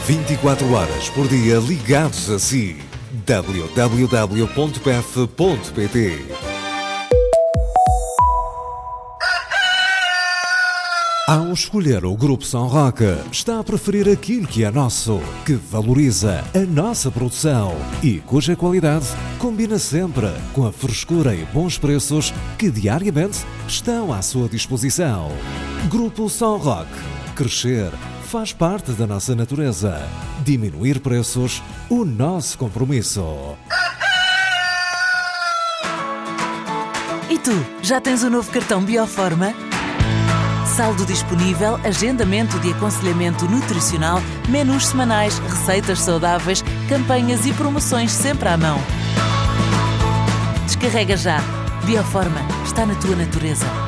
24 horas por dia ligados a si. www.pef.pt. Ao escolher o Grupo São Roque, está a preferir aquilo que é nosso, que valoriza a nossa produção e cuja qualidade combina sempre com a frescura e bons preços que diariamente estão à sua disposição. Grupo São Roque. Crescer faz parte da nossa natureza. Diminuir preços, o nosso compromisso. E tu, já tens o novo cartão Bioforma? Saldo disponível, agendamento de aconselhamento nutricional, menus semanais, receitas saudáveis, campanhas e promoções sempre à mão. Descarrega já. Bioforma está na tua natureza.